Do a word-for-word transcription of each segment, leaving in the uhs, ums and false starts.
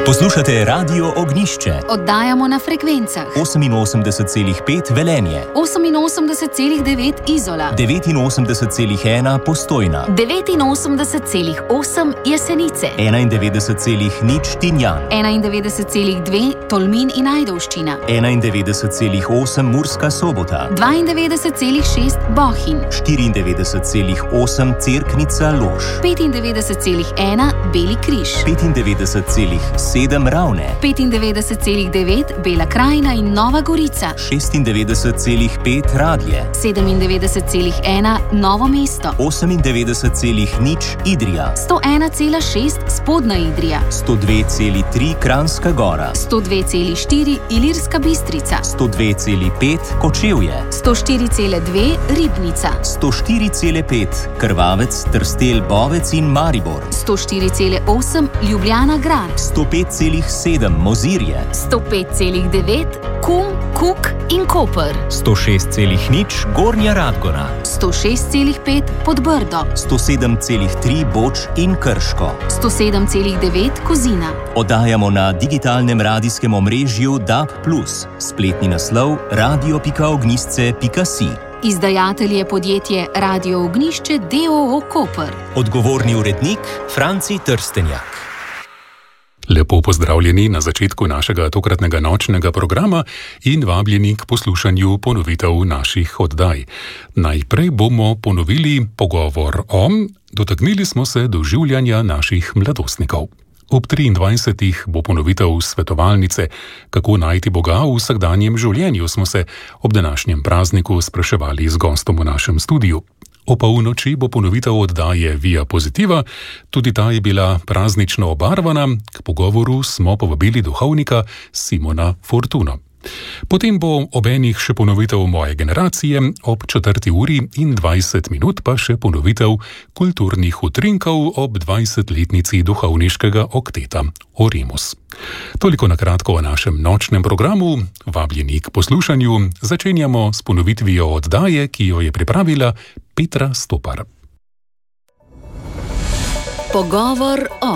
Poslušate Radio Ognišče. Oddajamo na frekvencah oseminosemdeset celih pet Velenje, oseminosemdeset celih devet Izola, devetinosemdeset celih ena Postojna, devetinosemdeset celih osem Jesenice, enaindevetdeset celih nič Tinjan, enaindevetdeset celih dve Tolmin in Ajdovščina, enaindevetdeset celih osem Murska Sobota, dvaindevetdeset celih šest Bohinj, štiriindevetdeset celih osem Cerknica Lož, petindevetdeset celih ena Beli križ, petindevetdeset celih sedem Ravne, petindevetdeset celih devet Bela krajina in Nova Gorica, šestindevetdeset celih pet Radlje, sedemindevetdeset celih ena Novo mesto, osemindevetdeset celih nič Idrija, sto ena celih šest Spodnja Idrija, sto dve celih tri Kranjska Gora, sto dve celih štiri Ilirska Bistrica, sto dve celih pet Kočevje, sto štiri celih dve Ribnica, sto štiri celih pet Krvavec, Trstelj, Bovec in Maribor, sto štiri celih osem Ljubljana Grad, sto pet celih sedem Mozirje, sto pet celih devet Kum, Kuk in Koper, sto šest celih nič Gornja Radgona, sto šest celih pet Podbrdo, sto sedem celih tri Boč in Krško, sto sedem celih devet Kozina. Oddajamo na digitalnem radijskem omrežju D A B plus, spletni naslov radio pika ognjisce pika si. Izdajatelj je podjetje Radio Ognišče d. o. o. Koper. Odgovorni urednik Franci Trstenjak. Lepo pozdravljeni na začetku našega tokratnega nočnega programa in vabljeni k poslušanju ponovitev naših oddaj. Najprej bomo ponovili pogovor o, dotaknili smo se doživljanja naših mladostnikov. Ob triindvajsetih bo ponovitev svetovalnice, kako najti Boga v vsakdanjem življenju, smo se ob današnjem prazniku spraševali z gostom v našem studiu. O polnoči bo ponovitev oddaje Via Pozitiva, tudi ta je bila praznično obarvana, k pogovoru smo povabili duhovnika Simona Fortuno. Potem bo ob enih še ponovitev Moje generacije, ob četrti uri in dvajset minut pa še ponovitev kulturnih utrinkov ob dvajsetletnici duhovniškega okteta Oremus. Toliko na kratko o našem nočnem programu, vabljeni k poslušanju, začenjamo s ponovitvijo oddaje, ki jo je pripravila Petra Stopar. Pogovor o.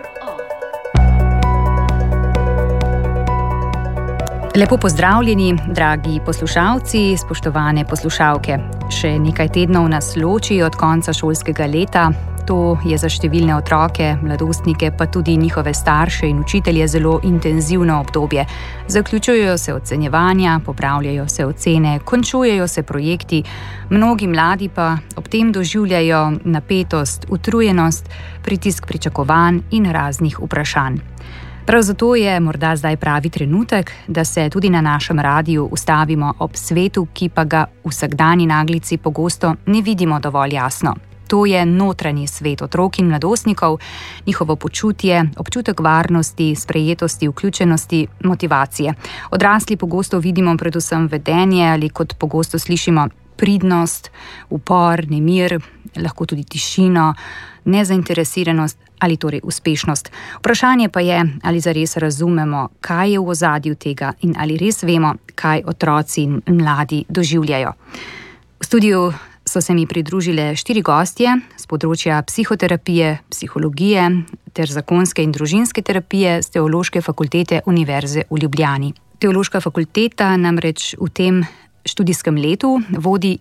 Lepo pozdravljeni, dragi poslušalci, spoštovane poslušalke. Še nekaj tednov nas loči od konca šolskega leta. To je za številne otroke, mladostnike, pa tudi njihove starše in učitelje zelo intenzivno obdobje. Zaključujejo se ocenjevanja, popravljajo se ocene, končujejo se projekti. Mnogi mladi pa ob tem doživljajo napetost, utrujenost, pritisk pričakovanj in raznih vprašanj. Prav zato je morda zdaj pravi trenutek, da se tudi na našem radiju ustavimo ob svetu, ki pa ga v vsakdanji naglici pogosto ne vidimo dovolj jasno. To je notranji svet otrok in mladostnikov, njihovo počutje, občutek varnosti, sprejetosti, vključenosti, motivacije. Odrasli pogosto vidimo predvsem vedenje ali kot pogosto slišimo pridnost, upor, nemir, lahko tudi tišino, nezainteresiranost ali torej uspešnost. Vprašanje pa je, ali zares razumemo, kaj je v ozadju tega in ali res vemo, kaj otroci in mladi doživljajo. V studiu so se mi pridružile štiri gostje z področja psihoterapije, psihologije ter zakonske in družinske terapije z Teološke fakultete Univerze v Ljubljani. Teološka fakulteta namreč v tem študijskem letu vodi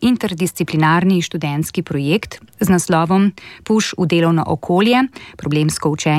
interdisciplinarni študentski projekt z naslovom Puš v delovno okolje, problemsko učenje